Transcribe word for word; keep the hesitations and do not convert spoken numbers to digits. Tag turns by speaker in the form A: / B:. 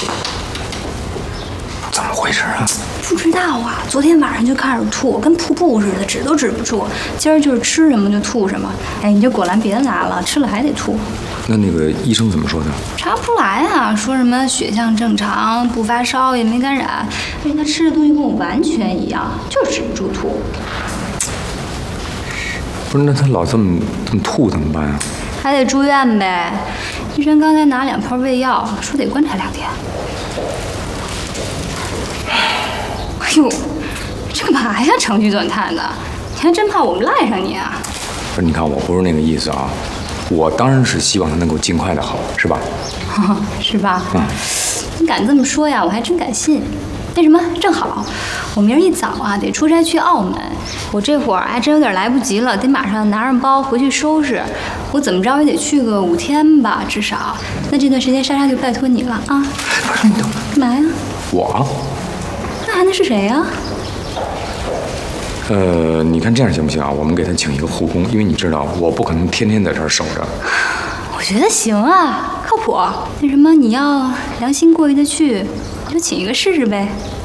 A: 怎么回事啊？
B: 不知道啊，昨天晚上就开始吐，跟瀑布似的，止都止不住。今儿就是吃什么就吐什么。哎，你这果篮别拿了，吃了还得吐。
A: 那那个医生怎么说的？
B: 查不出来啊，说什么血象正常，不发烧也没感染，而且他吃的东西跟我完全一样，就是止不住吐。
A: 不是，那他老这么这么吐怎么办啊？
B: 还得住院呗。医生刚才拿两泡胃药，说得观察两天。哎呦，这干嘛呀？长吁短叹的，你还真怕我们赖上你啊？
A: 不是，你看我不是那个意思啊，我当然是希望他能够尽快的好，是吧？
B: 是吧？
A: 嗯。
B: 你敢这么说呀？我还真敢信。那什么，正好，我明儿一早啊得出差去澳门，我这会儿还真有点来不及了，得马上拿上包回去收拾。我怎么着也得去个五天吧，至少。那这段时间莎莎就拜托你了啊。
A: 不是，你等
B: 干嘛呀？
A: 我。
B: 那还能是谁呀？
A: 呃，你看这样行不行啊？我们给他请一个护工，因为你知道我不可能天天在这儿守着。
B: 我觉得行啊，靠谱。那什么，你要良心过意得去，就请一个试试呗。